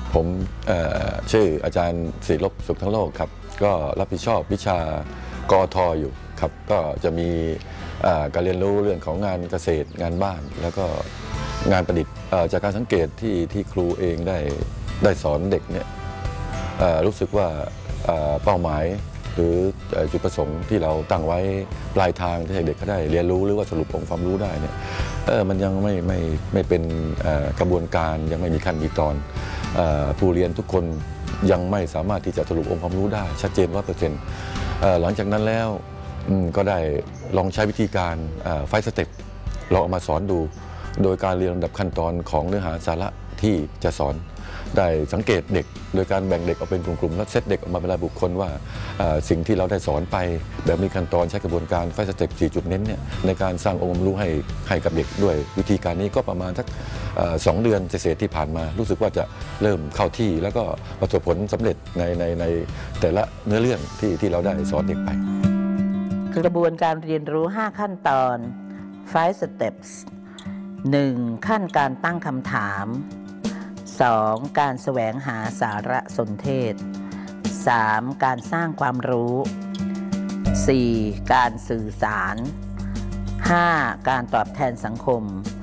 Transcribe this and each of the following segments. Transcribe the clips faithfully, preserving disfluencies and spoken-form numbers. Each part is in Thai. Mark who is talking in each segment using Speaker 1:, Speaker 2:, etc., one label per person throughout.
Speaker 1: ผมชื่ออาจารย์ศิลปสุขทั้งโลกครับก็รับผิดชอบวิชากทอยู่ครับก็จะมีการเรียนรู้เรื่องของงานเกษตรงานบ้านแล้วก็งานประดิษฐ์จากการสังเกตที่ที่ครูเองได้ได้สอนเด็กเนี่ยรู้สึกว่าเป้าหมายหรือจุดประสงค์ที่เราตั้งไว้ปลายทางที่ให้เด็กเขาได้เรียนรู้หรือว่าสรุปองค์ความรู้ได้เนี่ยเออมันยังไม่ไม่ไม่เป็นกระบวนการยังไม่มีขั้นมีตอนผู้เรียนทุกคนยังไม่สามารถที่จะสรุปองค์ความรู้ได้ชัดเจนร้อยเปอร์เซ็นต์หลังจากนั้นแล้วก็ได้ลองใช้วิธีการไฟสเต็ปลองเอามาสอนดูโดยการเรียนลำดับขั้นตอนของเนื้อหาสาระที่จะสอนได้สังเกตเด็กโดยการแบ่งเด็กออกเป็นกลุ่มๆและเซตเด็กออกมาเป็นรายบุคคลว่าสิ่งที่เราได้สอนไปแบบมีขั้นตอนใช้กระบวนการไฟสเต็ปสี่จุดเน้นเนี่ยในการสร้างองค์ความรู้ให้ให้กับเด็กด้วยวิธีการนี้ก็ประมาณสักสองเดือนเศษที่ผ่านมารู้สึกว่าจะเริ่มเข้าที่แล้วก็ประสบผลสำเร็จในในในแต่ละเนื้อเรื่องที่ที่เราได้สอนเด็กไป
Speaker 2: กระบวนการเรียนรู้ห้าขั้นตอน five steps หนึ่งขั้นการตั้งคำถามสองการแสวงหาสารสนเทศสามการสร้างความรู้สี่การสื่อสารห้าการตอบแทนสังคม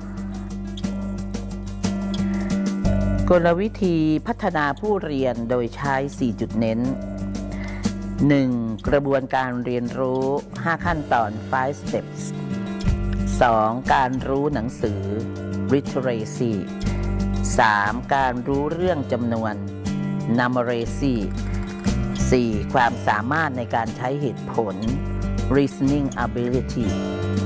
Speaker 2: กลวิธีพัฒนาผู้เรียนโดยใช้สี่จุดเน้นหนึ่งกระบวนการเรียนรู้ห้าขั้นตอน five steps สองการรู้หนังสือ literacy สามการรู้เรื่องจำนวน numeracy สี่ความสามารถในการใช้เหตุผล reasoning ability